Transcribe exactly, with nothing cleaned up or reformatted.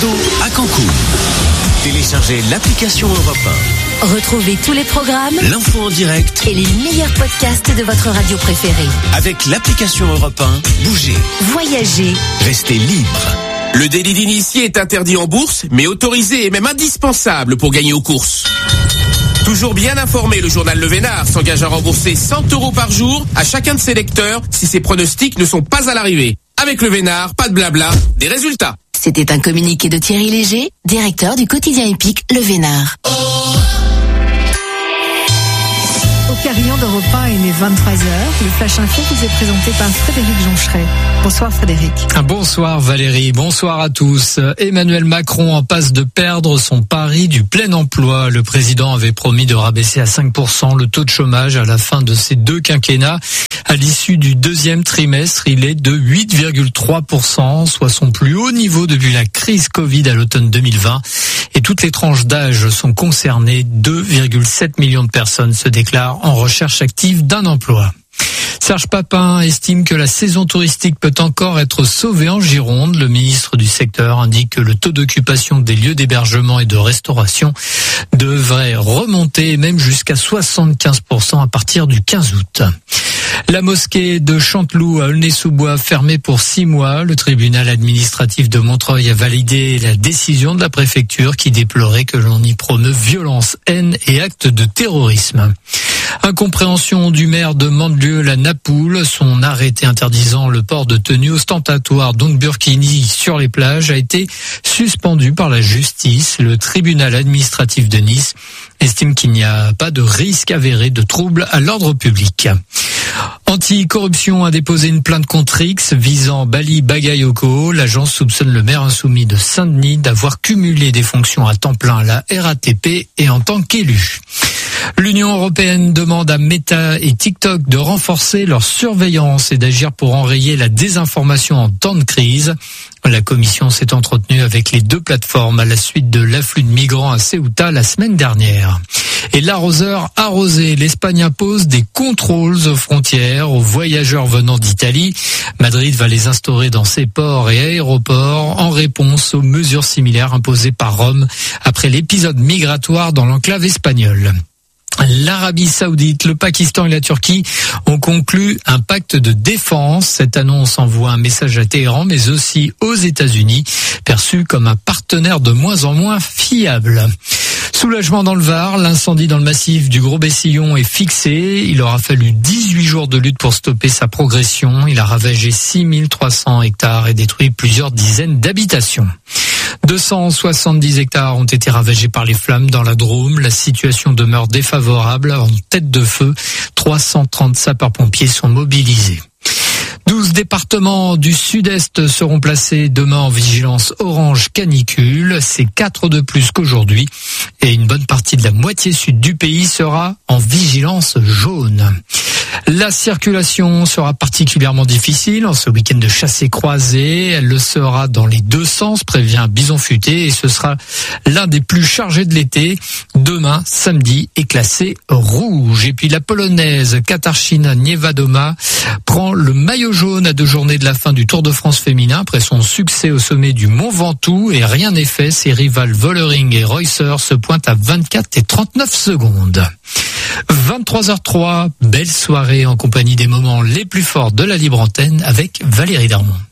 À Cancun. Téléchargez l'application Europe un. Retrouvez tous les programmes, l'info en direct et les meilleurs podcasts de votre radio préférée. Avec l'application Europe un, bougez, voyagez, restez libre. Le délit d'initié est interdit en bourse, mais autorisé et même indispensable pour gagner aux courses. Toujours bien informé, le journal Le Vénard s'engage à rembourser cent euros par jour à chacun de ses lecteurs si ses pronostics ne sont pas à l'arrivée. Avec Le Vénard, pas de blabla, des résultats. C'était un communiqué de Thierry Léger, directeur du quotidien épique Le Vénard. Oh. Au carillon d'Europe un, il est vingt-trois heures. Le Flash Info vous est présenté par Frédéric Joncheret. Bonsoir Frédéric. Bonsoir Valérie, bonsoir à tous. Emmanuel Macron en passe de perdre son pari du plein emploi. Le président avait promis de rabaisser à cinq pour cent le taux de chômage à la fin de ces deux quinquennats. À l'issue du deuxième trimestre, il est de huit virgule trois pour cent, soit son plus haut niveau depuis la crise Covid à l'automne deux mille vingt. Et toutes les tranches d'âge sont concernées. deux virgule sept millions de personnes se déclarent en recherche active d'un emploi. Serge Papin estime que la saison touristique peut encore être sauvée en Gironde. Le ministre du secteur indique que le taux d'occupation des lieux d'hébergement et de restauration devrait remonter même jusqu'à soixante-quinze pour cent à partir du quinze août. La mosquée de Chanteloup à Aulnay-sous-Bois fermée pour six mois. Le tribunal administratif de Montreuil a validé la décision de la préfecture qui déplorait que l'on y promeuve violence, haine et actes de terrorisme. Incompréhension du maire de Mandelieu-la-Napoule. Son arrêté interdisant le port de tenues ostentatoires, donc burkini, sur les plages a été suspendu par la justice. Le tribunal administratif de Nice estime qu'il n'y a pas de risque avéré de trouble à l'ordre public. Anticorruption a déposé une plainte contre X visant Bali Bagayoko. L'agence soupçonne le maire insoumis de Saint-Denis d'avoir cumulé des fonctions à temps plein à la R A T P et en tant qu'élu. L'Union européenne demande à Meta et TikTok de renforcer leur surveillance et d'agir pour enrayer la désinformation en temps de crise. La Commission s'est entretenue avec les deux plateformes à la suite de l'afflux de migrants à Ceuta la semaine dernière. Et l'arroseur arrosé, l'Espagne impose des contrôles aux frontières aux voyageurs venant d'Italie. Madrid va les instaurer dans ses ports et aéroports en réponse aux mesures similaires imposées par Rome après l'épisode migratoire dans l'enclave espagnole. L'Arabie Saoudite, le Pakistan et la Turquie ont conclu un pacte de défense. Cette annonce envoie un message à Téhéran, mais aussi aux États-Unis, perçu comme un partenaire de moins en moins fiable. Soulagement dans le Var, l'incendie dans le massif du Gros-Bessillon est fixé. Il aura fallu dix-huit jours de lutte pour stopper sa progression. Il a ravagé six mille trois cents hectares et détruit plusieurs dizaines d'habitations. deux cent soixante-dix hectares ont été ravagés par les flammes dans la Drôme. La situation demeure défavorable. En tête de feu, trois cent trente sapeurs-pompiers sont mobilisés. douze départements du sud-est seront placés demain en vigilance orange canicule. C'est quatre de plus qu'aujourd'hui. Et une bonne partie de la moitié sud du pays sera en vigilance jaune. La circulation sera particulièrement difficile en ce week-end de chassé-croisé. Elle le sera dans les deux sens, prévient Bison Futé, et ce sera l'un des plus chargés de l'été. Demain, samedi, est classé rouge. Et puis la polonaise Katarzyna Niewiadoma prend le maillot jaune à deux journées de la fin du Tour de France féminin après son succès au sommet du Mont Ventoux. Et rien n'est fait, ses rivales Vollering et Reusser se pointent à vingt-quatre et trente-neuf secondes. vingt-trois heures trois, belle soirée en compagnie des moments les plus forts de la libre antenne avec Valérie Darmon.